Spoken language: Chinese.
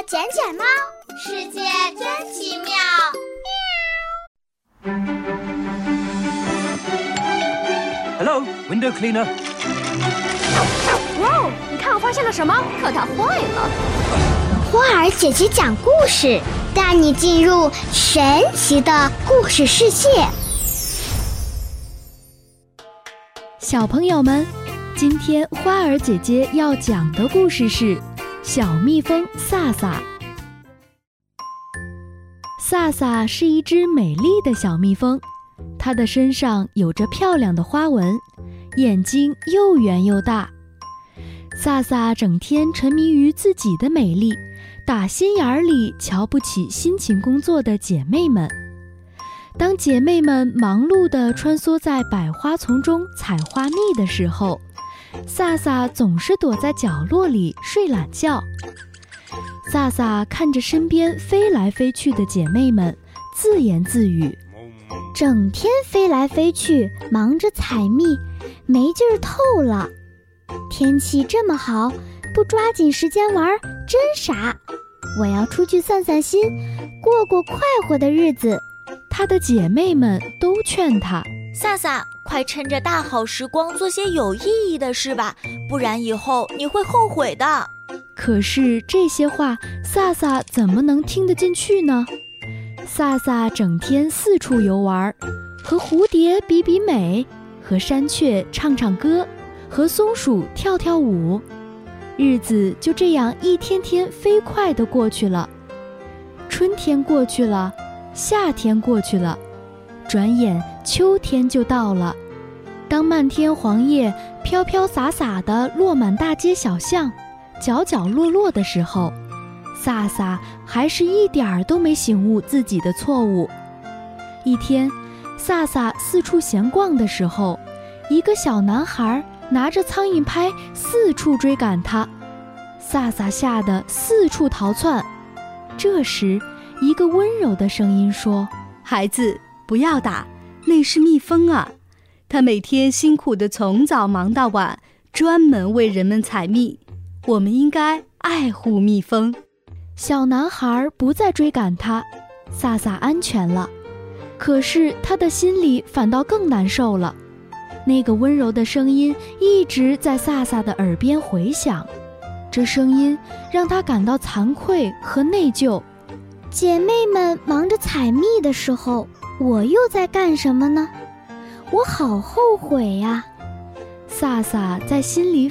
捡捡猫，世界真奇妙。 Hello, window cleaner. 哇，你看我发现了什么？可它坏了。 花儿姐姐讲故事，带你进入神奇的故事世界。 小朋友们，今天花儿姐姐要讲的故事是小蜜蜂萨萨。萨萨是一只美丽的小蜜蜂，它的身上有着漂亮的花纹，眼睛又圆又大。萨萨整天沉迷于自己的美丽，打心眼里瞧不起辛勤工作的姐妹们。当姐妹们忙碌地穿梭在百花丛中采花蜜的时候，萨萨总是躲在角落里睡懒觉。萨萨看着身边飞来飞去的姐妹们，自言自语： 整天飞来飞去，忙着采蜜，没劲儿透了。天气这么好，不抓紧时间玩，真傻。我要出去散散心，过过快活的日子。 她的姐妹们都劝她： 萨萨，快趁着大好时光做些有意义的事吧，不然以后你会后悔的。 可是这些话萨萨怎么能听得进去呢？萨萨整天四处游玩，和蝴蝶比比美，和山雀唱唱歌，和松鼠跳跳舞。日子就这样一天天飞快地过去了。春天过去了，夏天过去了，转眼秋天就到了。当漫天黄叶飘飘洒洒地落满大街小巷，角角落落的时候，萨萨还是一点儿都没醒悟自己的错误。一天，萨萨四处闲逛的时候，一个小男孩拿着苍蝇拍四处追赶他，萨萨吓得四处逃窜。这时，一个温柔的声音说： 孩子，不要打，那是蜜蜂啊，他每天辛苦地从早忙到晚，专门为人们采蜜，我们应该爱护蜜蜂。 小男孩不再追赶他，萨萨安全了。可是他的心里反倒更难受了。那个温柔的声音一直在萨萨的耳边回响，这声音让他感到惭愧和内疚。 姐妹们忙着采蜜的时候，我又在干什么呢？我好后悔呀！ 萨萨在心里